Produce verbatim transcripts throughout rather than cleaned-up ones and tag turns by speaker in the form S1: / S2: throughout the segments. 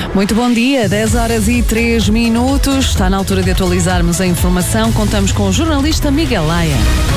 S1: Muito bom dia, dez horas e três minutos. Está na altura de atualizarmos a informação. Contamos com o jornalista Miguel Laia.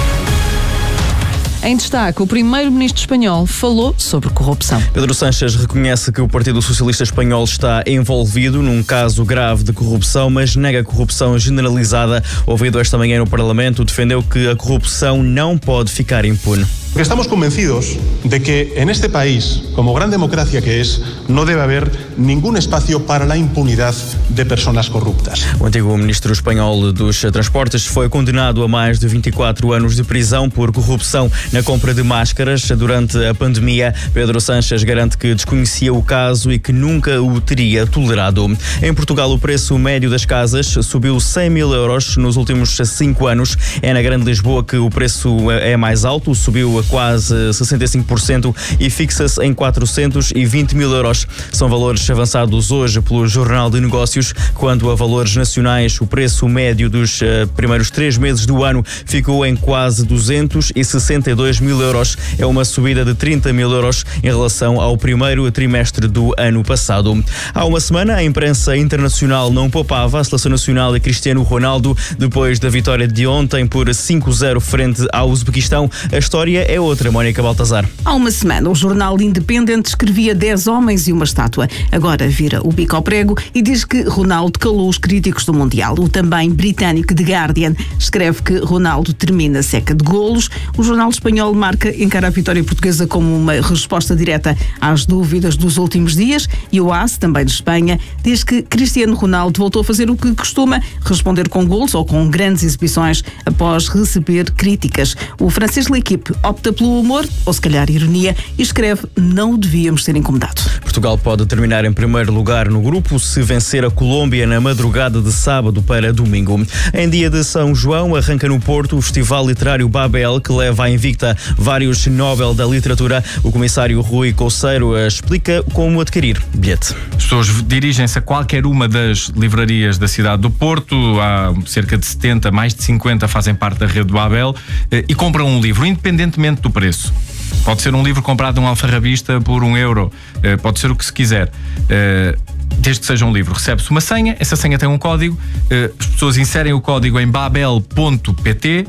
S1: Em destaque, o primeiro-ministro espanhol falou sobre corrupção.
S2: Pedro Sánchez reconhece que o Partido Socialista Espanhol está envolvido num caso grave de corrupção, mas nega a corrupção generalizada. Ouvido esta manhã no Parlamento, defendeu que a corrupção não pode ficar impune.
S3: Porque estamos convencidos de que en este país, como gran democracia que es, no debe haber ningún espacio para la impunidad de personas corruptas.
S2: O antigo ministro espanhol dos Transportes foi condenado a mais de vinte e quatro anos de prisão por corrupção na compra de máscaras durante a pandemia. Pedro Sánchez garante que desconhecia o caso e que nunca o teria tolerado. Em Portugal, o preço médio das casas subiu cem mil euros nos últimos cinco anos. É na Grande Lisboa que o preço é mais alto, subiu a quase sessenta e cinco por cento e fixa-se em quatrocentos e vinte mil euros. São valores avançados hoje pelo Jornal de Negócios. Quanto a valores nacionais, o preço médio dos uh, primeiros três meses do ano ficou em quase duzentos e sessenta e dois mil euros. É uma subida de trinta mil euros em relação ao primeiro trimestre do ano passado. Há uma semana, a imprensa internacional não poupava a seleção nacional e Cristiano Ronaldo depois da vitória de ontem por cinco a zero frente ao Uzbequistão. A história é outra, Mónica Baltazar.
S4: Há uma semana, o jornal Independent escrevia dez homens e uma estátua. Agora vira o bico ao prego e diz que Ronaldo calou os críticos do Mundial. O também britânico The Guardian escreve que Ronaldo termina seca de golos. O jornal espanhol Marca encara a vitória portuguesa como uma resposta direta às dúvidas dos últimos dias. E o A S, também de Espanha, diz que Cristiano Ronaldo voltou a fazer o que costuma, responder com golos ou com grandes exibições após receber críticas. O francês L'Équipe opta pelo humor, ou se calhar ironia, e escreve: não devíamos ser incomodados.
S2: Portugal pode terminar em primeiro lugar no grupo se vencer a Colômbia na madrugada de sábado para domingo. Em dia de São João, arranca no Porto o Festival Literário Babel, que leva à invicta vários Nobel da Literatura. O comissário Rui Couceiro explica como adquirir bilhete.
S5: As pessoas dirigem-se a qualquer uma das livrarias da cidade do Porto, há cerca de setenta, mais de cinquenta fazem parte da rede do Babel, e compram um livro, independentemente do preço. Pode ser um livro comprado num alfarrabista por um euro, pode ser o que se quiser. Desde que seja um livro, recebe-se uma senha, essa senha tem um código, as pessoas inserem o código em babel ponto pt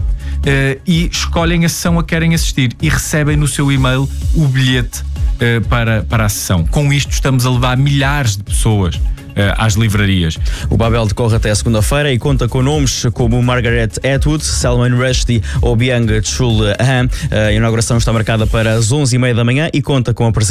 S5: e escolhem a sessão a que querem assistir e recebem no seu e-mail o bilhete para, para a sessão. Com isto estamos a levar milhares de pessoas às livrarias.
S2: O Babel decorre até segunda-feira e conta com nomes como Margaret Atwood, Salman Rushdie ou Byung-Chul Han. A inauguração está marcada para as onze e meia da manhã e conta com a presença